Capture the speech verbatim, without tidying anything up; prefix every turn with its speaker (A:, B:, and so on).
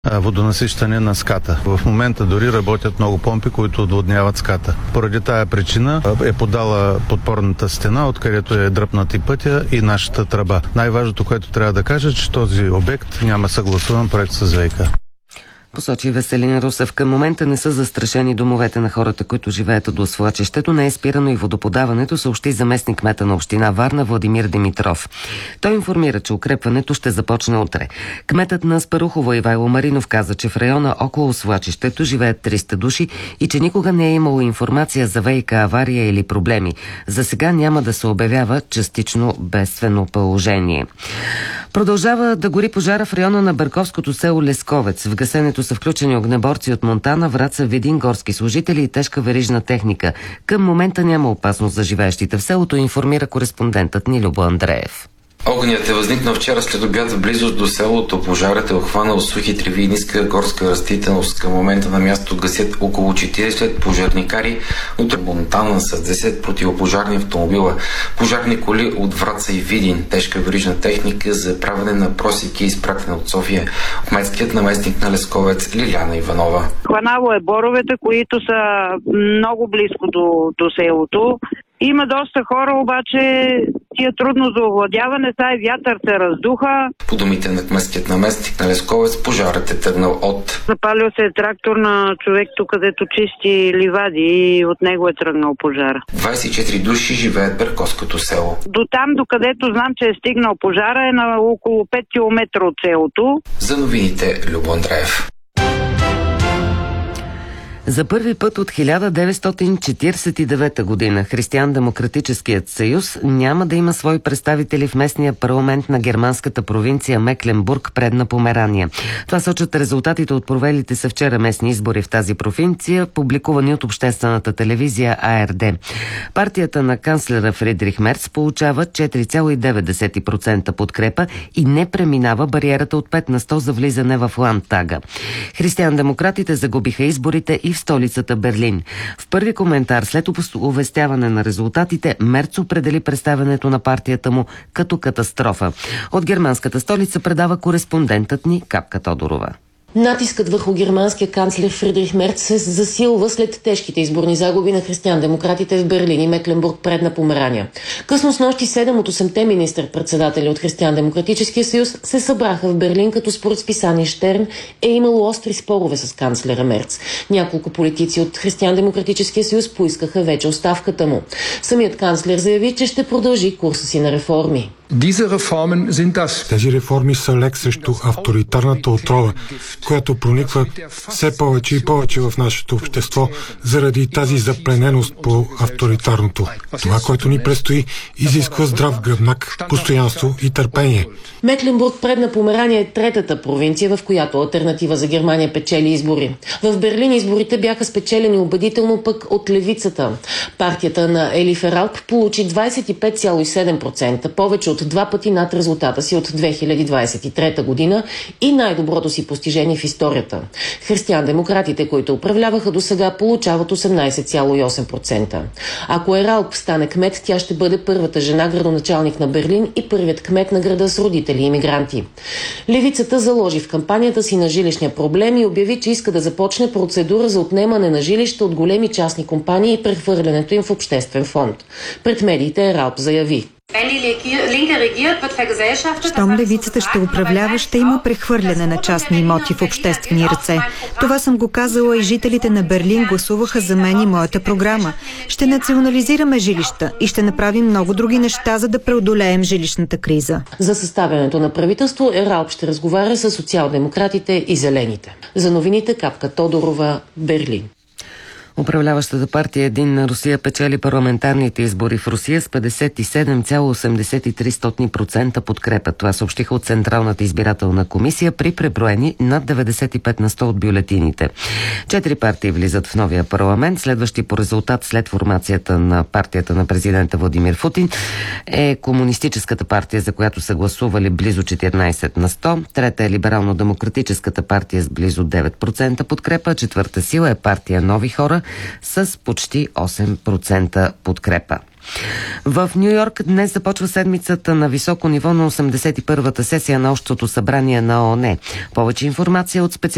A: водонасищане на ската. В момента дори работят много помпи, които отводняват ската. Поради тая причина е подала подпорната стена, откъдето е дръпнат и пътя и нашата тръба. Най-важното, което трябва да кажа, че този обект няма съгласуван проект с ВиК.
B: Посочи Веселин Русев. Към момента не са застрашени домовете на хората, които живеят до свлачището. Не е спирано и водоподаването, съобщи заместник кмета на община Варна Владимир Димитров. Той информира, че укрепването ще започне утре. Кметът на Аспарухово Ивайло Маринов каза, че в района около свлачището живеят триста души и че никога не е имало информация за ВиК авария или проблеми. За сега няма да се обявява частично бедствено положение. Продължава да гори пожара в района на Берковското село Лесковец. В гасенето са включени огнеборци от Монтана, Враца, Видин, горски служители и тежка верижна техника. Към момента няма опасност за живеещите в селото, информира кореспондентът ни Любо Андреев.
C: Огнят е възникнал вчера след обяд в близост до селото. Пожарът е охванал сухи треви и ниска горска растителност. Към момента на място гасят около четиридесет пожарникари от Монтана с десет противопожарни автомобила, пожарни коли от Враца и Видин, тежка верижна техника за правене на просеки, изпратена от София. Кметският наместник на Лесковец Лиляна Иванова.
D: Хванало е боровете, които са много близко до, до селото. Има доста хора, обаче ти е трудно за овладяване, сай вятър се раздуха.
C: По думите на кметският наместник на Лесковец, пожарът е тръгнал от...
D: Запалил се е трактор на човек тук, където чисти ливади, и от него е тръгнал пожара.
C: двадесет и четири души живеят в Берковското село.
D: До там, докъдето знам, че е стигнал пожара, е на около пет километра от селото.
C: За новините Любо Андреев.
B: За първи път от хиляда деветстотин четиридесет и девета година Християн-демократическият съюз няма да има свои представители в местния парламент на германската провинция Мекленбург, Предна Померания. Това сочат резултатите от провелите се вчера местни избори в тази провинция, публикувани от обществената телевизия А Р Д. Партията на канцлера Фридрих Мерц получава четири цяло и девет процента подкрепа и не преминава бариерата от пет на сто за влизане в Ландтага. Християн-демократите загубиха изборите и в столицата Берлин. В първи коментар след оповестяване на резултатите, Мерц определи представянето на партията му като катастрофа. От германската столица предава кореспондентът ни Капка Тодорова.
E: Натискът върху германския канцлер Фридрих Мерц се засилва след тежките изборни загуби на християн-демократите в Берлин и Мекленбург, Предна Померания. Късно с нощи седем от осемте министър-председатели от Християн-демократическия съюз се събраха в Берлин, като според списание Штерн е имало остри спорове с канцлера Мерц. Няколко политици от Християн-демократическия съюз поискаха вече оставката му. Самият канцлер заяви, че ще продължи курса си на реформи.
F: Тези реформи са лек срещу авторитарната отрова, която прониква все повече и повече в нашето общество заради тази заплененост по авторитарното. Това, което ни предстои, изисква здрав гръбнак, постоянство и търпение.
E: Мекленбург, Предна Померания е третата провинция, в която алтернатива за Германия печели избори. В Берлин изборите бяха спечелени убедително пък от левицата. Партията на Ели Фералп получи двадесет и пет цяло и седем процента, повече от два пъти над резултата си от две хиляди двадесет и трета година и най-доброто си постижение в историята. Християн-демократите, които управляваха до сега, получават осемнадесет цяло и осем процента. Ако Ералп стане кмет, тя ще бъде първата жена градоначалник на Берлин и първият кмет на града с родители и имигранти. Левицата заложи в кампанията си на жилищния проблем и обяви, че иска да започне процедура за отнемане на жилища от големи частни компании и прехвърлянето им в обществен фонд. Пред медиите Ералп заяви:
G: щом левицата ще управлява, ще има прехвърляне на частни имоти в обществени ръце. Това съм го казала и жителите на Берлин гласуваха за мен и моята програма. Ще национализираме жилища и ще направим много други неща, за да преодолеем жилищната криза.
E: За съставянето на правителство Ералп ще разговаря с социал-демократите и зелените. За новините Капка Тодорова, Берлин.
B: Управляващата партия Единна Русия печели парламентарните избори в Русия с петдесет и седем цяло осемдесет и три процента подкрепа. Това съобщиха от Централната избирателна комисия при преброени над деветдесет и пет на сто от бюлетините. Четири партии влизат в новия парламент. Следващи по резултат след формацията на партията на президента Владимир Путин е Комунистическата партия, за която са гласували близо четиринадесет на сто. Трета е Либерално-демократическата партия с близо девет процента подкрепа. Четвърта сила е партия Нови хора с почти осем процента подкрепа. В Ню Йорк днес започва седмицата на високо ниво на осемдесет и първата сесия на Общото събрание на ООН. Повече информация от специалистите